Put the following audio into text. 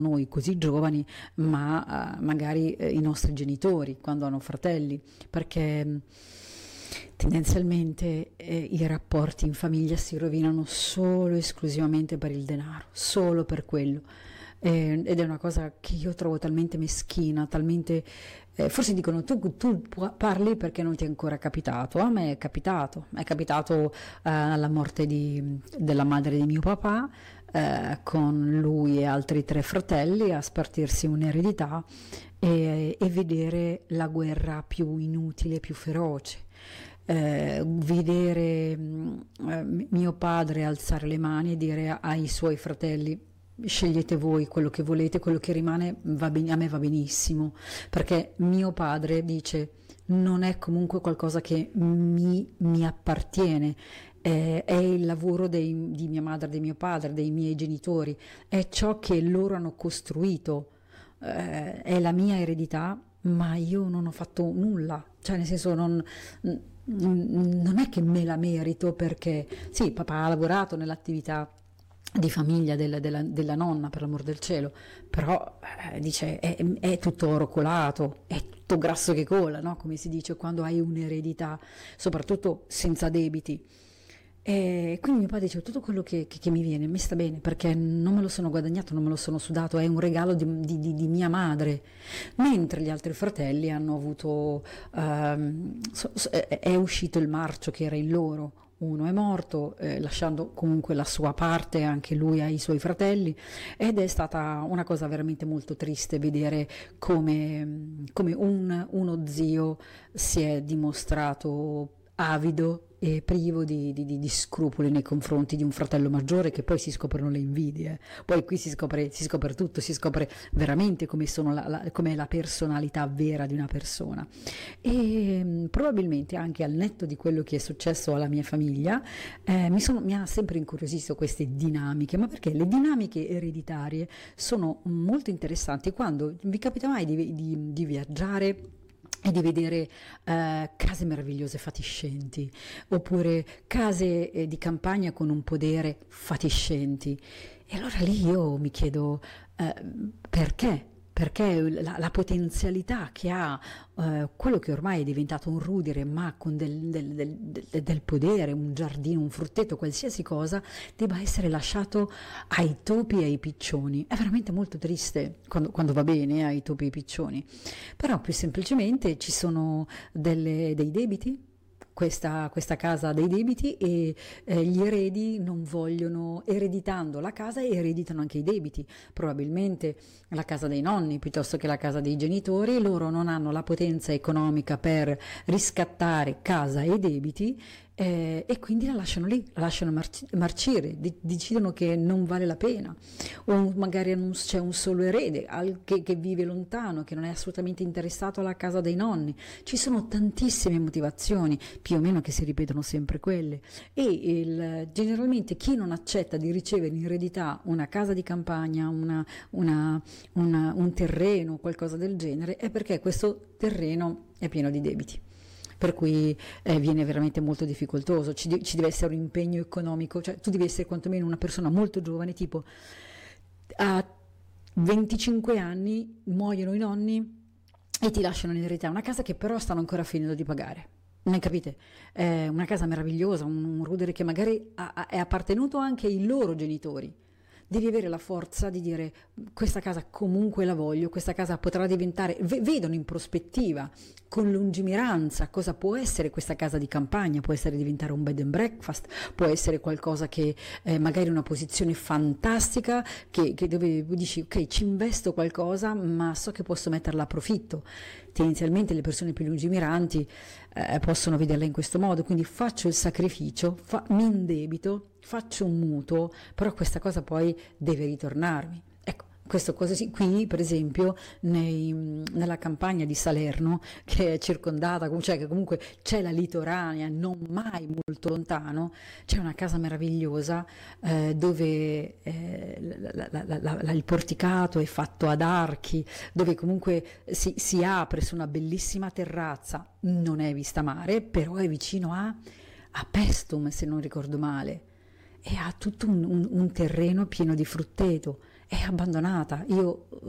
noi così giovani, ma magari i nostri genitori quando hanno fratelli, perché tendenzialmente i rapporti in famiglia si rovinano solo e esclusivamente per il denaro, solo per quello. Ed è una cosa che io trovo talmente meschina, talmente... forse dicono tu parli perché non ti è ancora capitato. A me è capitato alla morte della madre di mio papà, con lui e altri 3 fratelli a spartirsi un'eredità e vedere la guerra più inutile, più feroce. Vedere mio padre alzare le mani e dire ai suoi fratelli: scegliete voi quello che volete, quello che rimane va a me va benissimo, perché mio padre dice non è comunque qualcosa che mi appartiene, è il lavoro di mia madre, di mio padre, dei miei genitori, è ciò che loro hanno costruito, è la mia eredità, ma io non ho fatto nulla, cioè nel senso non è che me la merito, perché sì, papà ha lavorato nell'attività di famiglia della nonna, per l'amor del cielo, però dice è tutto oro colato, è tutto grasso che cola, no? Come si dice quando hai un'eredità, soprattutto senza debiti. E quindi mio padre dice tutto quello che mi viene mi sta bene, perché non me lo sono guadagnato, non me lo sono sudato, è un regalo di mia madre, mentre gli altri fratelli hanno avuto è uscito il marcio che era il loro. Uno è morto, lasciando comunque la sua parte anche lui ai suoi fratelli, ed è stata una cosa veramente molto triste vedere come uno zio si è dimostrato avido e privo di scrupoli nei confronti di un fratello maggiore, che poi si scoprono le invidie. Poi qui si scopre tutto, si scopre veramente com'è la personalità vera di una persona. E probabilmente anche al netto di quello che è successo alla mia famiglia, mi ha sempre incuriosito queste dinamiche, ma perché le dinamiche ereditarie sono molto interessanti. Quando vi capita mai di viaggiare e di vedere case meravigliose fatiscenti, oppure case di campagna con un podere fatiscenti, e allora lì io mi chiedo perché? Perché la potenzialità che ha quello che ormai è diventato un rudere, ma con del podere, un giardino, un frutteto, qualsiasi cosa, debba essere lasciato ai topi e ai piccioni. È veramente molto triste quando va bene ai topi e ai piccioni. Però più semplicemente ci sono dei debiti. Questa casa ha dei debiti e gli eredi non vogliono, ereditando la casa, ereditano anche i debiti. Probabilmente la casa dei nonni piuttosto che la casa dei genitori, loro non hanno la potenza economica per riscattare casa e debiti, e quindi la lasciano lì, la lasciano marcire, decidono che non vale la pena, o magari c'è un solo erede che vive lontano, che non è assolutamente interessato alla casa dei nonni. Ci sono tantissime motivazioni, più o meno, che si ripetono sempre quelle, e generalmente chi non accetta di ricevere in eredità una casa di campagna, un terreno, qualcosa del genere, è perché questo terreno è pieno di debiti. Per cui viene veramente molto difficoltoso, ci deve essere un impegno economico, cioè tu devi essere quantomeno una persona molto giovane, tipo a 25 anni muoiono i nonni e ti lasciano in eredità una casa che però stanno ancora finendo di pagare. Non capite? Una casa meravigliosa, un rudere che magari è appartenuto anche ai loro genitori. Devi avere la forza di dire questa casa comunque la voglio, questa casa potrà diventare, vedono in prospettiva, con lungimiranza, cosa può essere questa casa di campagna, può essere diventare un bed and breakfast, può essere qualcosa che magari una posizione fantastica, dove dici ok, ci investo qualcosa, ma so che posso metterla a profitto. Tendenzialmente le persone più lungimiranti possono vederla in questo modo, quindi faccio il sacrificio, mi indebito, faccio un mutuo, però questa cosa poi deve ritornarmi. Ecco, questo così qui, per esempio, nella campagna di Salerno, che è circondata, cioè che comunque c'è la litoranea, non mai molto lontano, c'è una casa meravigliosa dove il porticato è fatto ad archi, dove comunque si apre su una bellissima terrazza, non è vista mare, però è vicino a Pestum, se non ricordo male, e ha tutto un terreno pieno di frutteto. è abbandonata. Io